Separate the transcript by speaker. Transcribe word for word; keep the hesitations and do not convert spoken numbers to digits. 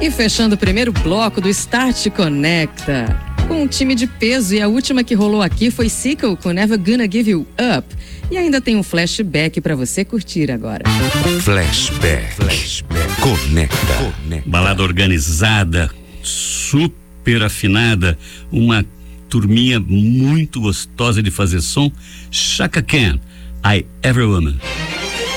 Speaker 1: E fechando o primeiro bloco do Start Conecta, com um time de peso, e a última que rolou aqui foi Sickle com Never Gonna Give You Up. E ainda tem um flashback pra você curtir agora.
Speaker 2: Flashback. Flashback. Conecta. Conecta.
Speaker 3: Balada organizada, super afinada, uma turminha muito gostosa de fazer som. Chaka Khan, I Every Woman.